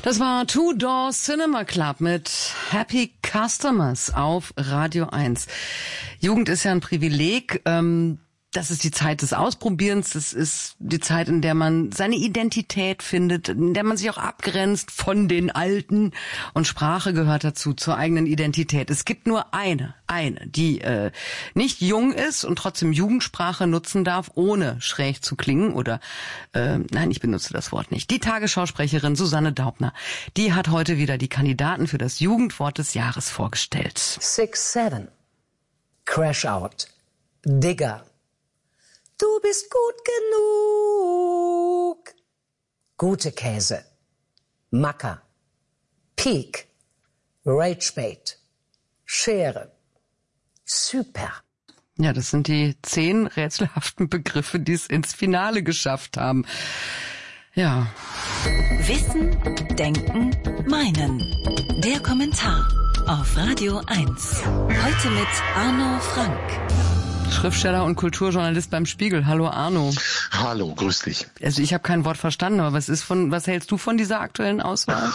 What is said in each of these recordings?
Das war Two Door Cinema Club mit Happy Customers auf Radio 1. Jugend ist ja ein Privileg. Das ist die Zeit des Ausprobierens. Das ist die Zeit, in der man seine Identität findet, in der man sich auch abgrenzt von den Alten. Und Sprache gehört dazu, zur eigenen Identität. Es gibt nur eine, die nicht jung ist und trotzdem Jugendsprache nutzen darf, ohne schräg zu klingen oder, nein, ich benutze das Wort nicht. Die Tagesschausprecherin Susanne Daubner, die hat heute wieder die Kandidaten für das Jugendwort des Jahres vorgestellt. 6-7. Crash Out. Digger. Du bist gut genug. Gute Käse. Macker. Peak. Ragebait. Schere. Super. Ja, das sind die 10 rätselhaften Begriffe, die es ins Finale geschafft haben. Ja. Wissen, Denken, Meinen. Der Kommentar auf Radio 1. Heute mit Arno Frank. Schriftsteller und Kulturjournalist beim Spiegel. Hallo Arno. Hallo, grüß dich. Also ich habe kein Wort verstanden, aber was hältst du von dieser aktuellen Auswahl?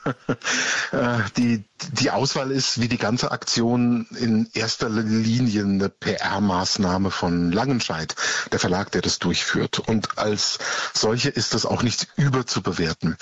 Die Auswahl ist wie die ganze Aktion in erster Linie eine PR-Maßnahme von Langenscheidt, der Verlag, der das durchführt. Und als solche ist das auch nicht überzubewerten.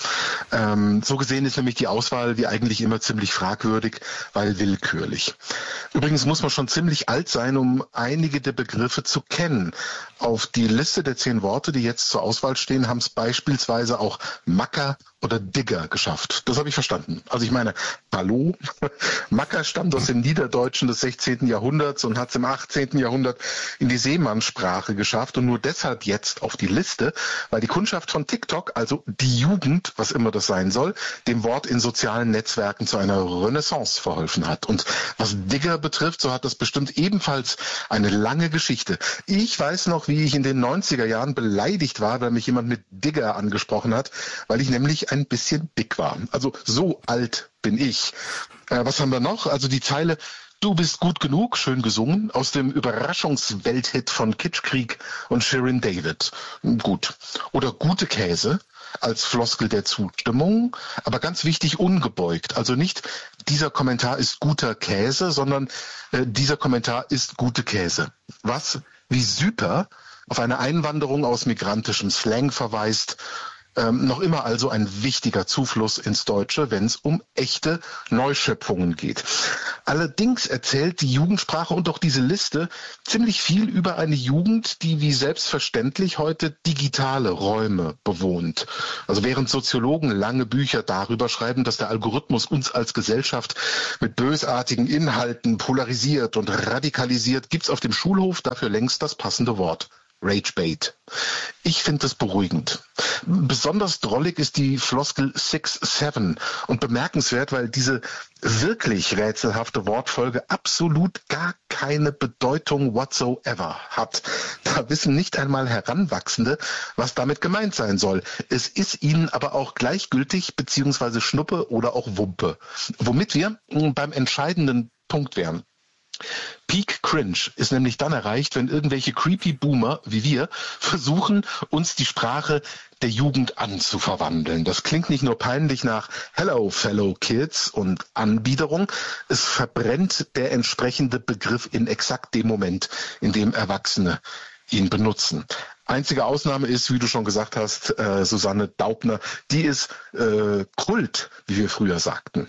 So gesehen ist nämlich die Auswahl wie eigentlich immer ziemlich fragwürdig, weil willkürlich. Übrigens muss man schon ziemlich alt sein, um einige der Begriffe zu kennen. Auf die Liste der 10 Worte, die jetzt zur Auswahl stehen, haben es beispielsweise auch Macker oder Digger geschafft. Das habe ich verstanden. Also ich meine, hallo, Macker stammt aus dem Niederdeutschen des 16. Jahrhunderts und hat es im 18. Jahrhundert in die Seemannssprache geschafft und nur deshalb jetzt auf die Liste, weil die Kundschaft von TikTok, also die Jugend, was immer das sein soll, dem Wort in sozialen Netzwerken zu einer Renaissance verholfen hat. Und was Digger betrifft, so hat das bestimmt ebenfalls eine lange Geschichte. Ich weiß noch, wie ich in den 90er Jahren beleidigt war, weil mich jemand mit Digger angesprochen hat, weil ich nämlich ein bisschen dick war. Also so alt bin ich. Was haben wir noch? Also die Zeile Du bist gut genug, schön gesungen, aus dem Überraschungswelthit von Kitschkrieg und Shirin David. Gut. Oder gute Käse als Floskel der Zustimmung, aber ganz wichtig, ungebeugt. Also nicht dieser Kommentar ist guter Käse, sondern dieser Kommentar ist gute Käse. Was wie super auf eine Einwanderung aus migrantischem Slang verweist. Noch immer also ein wichtiger Zufluss ins Deutsche, wenn es um echte Neuschöpfungen geht. Allerdings erzählt die Jugendsprache und auch diese Liste ziemlich viel über eine Jugend, die wie selbstverständlich heute digitale Räume bewohnt. Also während Soziologen lange Bücher darüber schreiben, dass der Algorithmus uns als Gesellschaft mit bösartigen Inhalten polarisiert und radikalisiert, gibt's auf dem Schulhof dafür längst das passende Wort. Ragebait. Ich finde das beruhigend. Besonders drollig ist die Floskel 6-7 und bemerkenswert, weil diese wirklich rätselhafte Wortfolge absolut gar keine Bedeutung whatsoever hat. Da wissen nicht einmal Heranwachsende, was damit gemeint sein soll. Es ist ihnen aber auch gleichgültig beziehungsweise Schnuppe oder auch Wumpe. Womit wir beim entscheidenden Punkt wären. Peak Cringe ist nämlich dann erreicht, wenn irgendwelche creepy Boomer wie wir versuchen, uns die Sprache der Jugend anzuverwandeln. Das klingt nicht nur peinlich nach Hello, fellow kids und Anbiederung, es verbrennt der entsprechende Begriff in exakt dem Moment, in dem Erwachsene ihn benutzen. Einzige Ausnahme ist, wie du schon gesagt hast, Susanne Daubner, die ist Kult, wie wir früher sagten.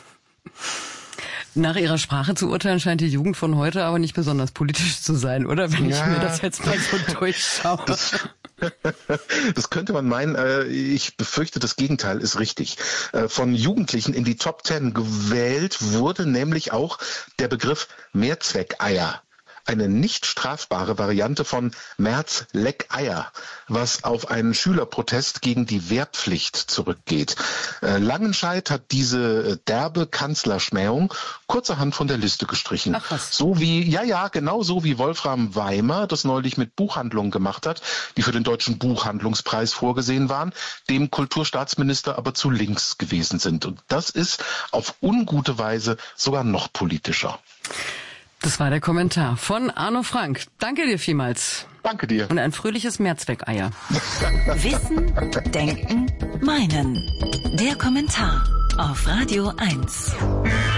Nach ihrer Sprache zu urteilen scheint die Jugend von heute aber nicht besonders politisch zu sein, oder? Wenn ich mir das jetzt mal so durchschaue. Das könnte man meinen. Ich befürchte, das Gegenteil ist richtig. Von Jugendlichen in die Top 10 gewählt wurde nämlich auch der Begriff Mehrzweckeier. Eine nicht strafbare Variante von Merz-Leck-Eier, was auf einen Schülerprotest gegen die Wehrpflicht zurückgeht. Langenscheidt hat diese derbe Kanzlerschmähung kurzerhand von der Liste gestrichen. Ach was. So wie, genau so wie Wolfram Weimer das neulich mit Buchhandlungen gemacht hat, die für den Deutschen Buchhandlungspreis vorgesehen waren, dem Kulturstaatsminister aber zu links gewesen sind. Und das ist auf ungute Weise sogar noch politischer. Das war der Kommentar von Arno Frank. Danke dir vielmals. Danke dir. Und ein fröhliches Mehrzweckeier. Wissen, Denken, Meinen. Der Kommentar auf Radio 1.